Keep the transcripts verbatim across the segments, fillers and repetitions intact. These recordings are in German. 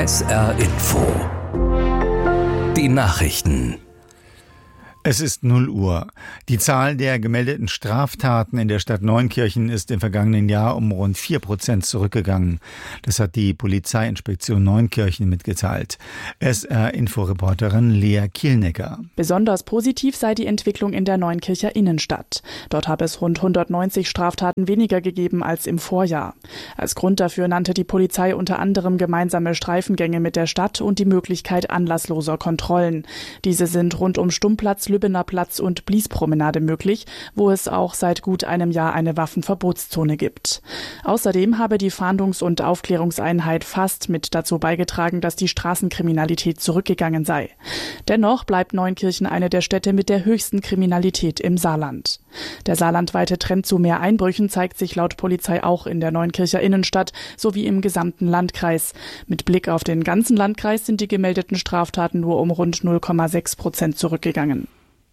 S R Info. Die Nachrichten. Es ist null Uhr. Die Zahl der gemeldeten Straftaten in der Stadt Neunkirchen ist im vergangenen Jahr um rund vier Prozent zurückgegangen. Das hat die Polizeiinspektion Neunkirchen mitgeteilt. S R-Info-Reporterin Lea Kielnecker. Besonders positiv sei die Entwicklung in der Neunkircher Innenstadt. Dort habe es rund hundertneunzig Straftaten weniger gegeben als im Vorjahr. Als Grund dafür nannte die Polizei unter anderem gemeinsame Streifengänge mit der Stadt und die Möglichkeit anlassloser Kontrollen. Diese sind rund um Stummplatz, Lübbener Platz und Bliespromenade möglich, wo es auch seit gut einem Jahr eine Waffenverbotszone gibt. Außerdem habe die Fahndungs- und Aufklärungseinheit FAST mit dazu beigetragen, dass die Straßenkriminalität zurückgegangen sei. Dennoch bleibt Neunkirchen eine der Städte mit der höchsten Kriminalität im Saarland. Der saarlandweite Trend zu mehr Einbrüchen zeigt sich laut Polizei auch in der Neunkircher Innenstadt sowie im gesamten Landkreis. Mit Blick auf den ganzen Landkreis sind die gemeldeten Straftaten nur um rund null Komma sechs Prozent zurückgegangen.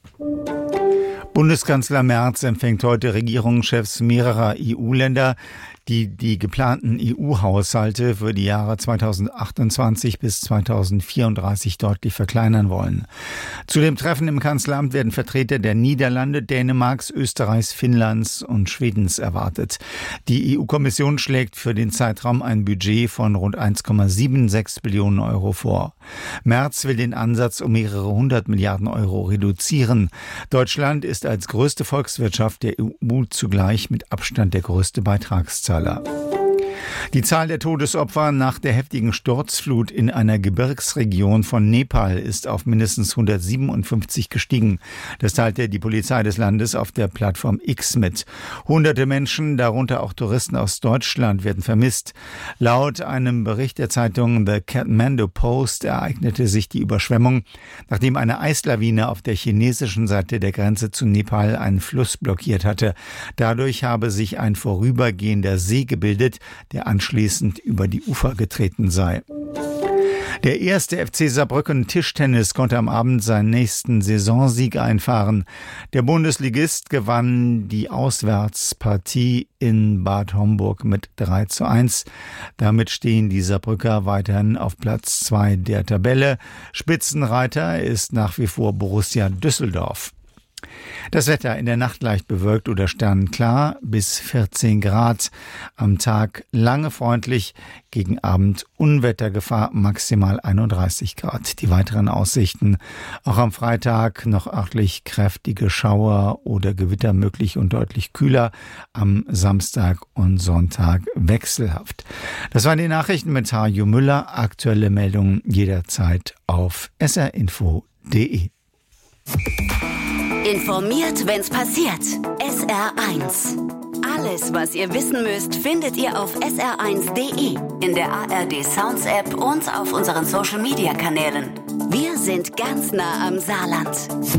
Bundeskanzler Merz empfängt heute Regierungschefs mehrerer E U-Länder, die die geplanten E U-Haushalte für die Jahre zweitausendachtundzwanzig bis zweitausendvierunddreißig deutlich verkleinern wollen. Zu dem Treffen im Kanzleramt werden Vertreter der Niederlande, Dänemarks, Österreichs, Finnlands und Schwedens erwartet. Die E U-Kommission schlägt für den Zeitraum ein Budget von rund eins Komma sechsundsiebzig Billionen Euro vor. Merz will den Ansatz um mehrere hundert Milliarden Euro reduzieren. Deutschland ist als größte Volkswirtschaft der E U zugleich mit Abstand der größte Beitragszahler. Die Zahl der Todesopfer nach der heftigen Sturzflut in einer Gebirgsregion von Nepal ist auf mindestens hundertsiebenundfünfzig gestiegen. Das teilte die Polizei des Landes auf der Plattform X mit. Hunderte Menschen, darunter auch Touristen aus Deutschland, werden vermisst. Laut einem Bericht der Zeitung The Kathmandu Post ereignete sich die Überschwemmung, nachdem eine Eislawine auf der chinesischen Seite der Grenze zu Nepal einen Fluss blockiert hatte. Dadurch habe sich ein vorübergehender See gebildet, der anschließend über die Ufer getreten sei. Der erste F C Saarbrücken Tischtennis konnte am Abend seinen nächsten Saisonsieg einfahren. Der Bundesligist gewann die Auswärtspartie in Bad Homburg mit drei zu eins. Damit stehen die Saarbrücker weiterhin auf Platz zwei der Tabelle. Spitzenreiter ist nach wie vor Borussia Düsseldorf. Das Wetter in der Nacht leicht bewölkt oder sternenklar bis vierzehn Grad. Am Tag lange freundlich, gegen Abend Unwettergefahr maximal einunddreißig Grad. Die weiteren Aussichten: auch am Freitag noch örtlich kräftige Schauer oder Gewitter möglich und deutlich kühler. Am Samstag und Sonntag wechselhaft. Das waren die Nachrichten mit Harjo Müller. Aktuelle Meldungen jederzeit auf s r info punkt d e. Informiert, wenn's passiert. S R eins. Alles, was ihr wissen müsst, findet ihr auf s r eins punkt d e, in der A R D Sounds App und auf unseren Social Media Kanälen. Wir sind ganz nah am Saarland.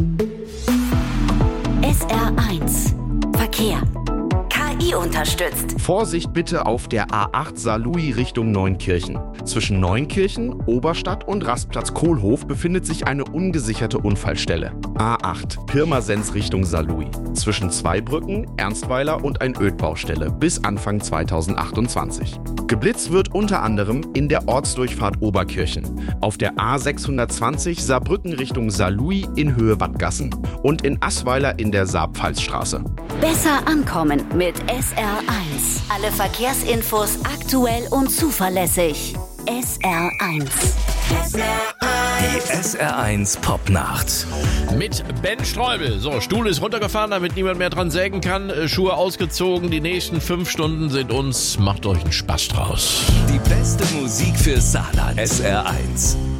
S R eins. Verkehr. K I unterstützt. Vorsicht bitte auf der A acht Saarlouis Richtung Neunkirchen. Zwischen Neunkirchen, Oberstadt und Rastplatz Kohlhof befindet sich eine ungesicherte Unfallstelle. A acht Pirmasens Richtung Saarlouis. Zwischen Zweibrücken, Ernstweiler und ein Ödbaustelle bis Anfang zweitausendachtundzwanzig. Geblitzt wird unter anderem in der Ortsdurchfahrt Oberkirchen, auf der A sechshundertzwanzig Saarbrücken Richtung Saarlouis in Höhe Wattgassen und in Assweiler in der Saarpfalzstraße. Besser ankommen mit S R eins. Alle Verkehrsinfos aktuell und zuverlässig. S R eins. S R eins. Die S R eins Popnacht. Mit Ben Streubel. So, Stuhl ist runtergefahren, damit niemand mehr dran sägen kann. Schuhe ausgezogen. Die nächsten fünf Stunden sind uns. Macht euch einen Spaß draus. Die beste Musik für Saarland. S R eins.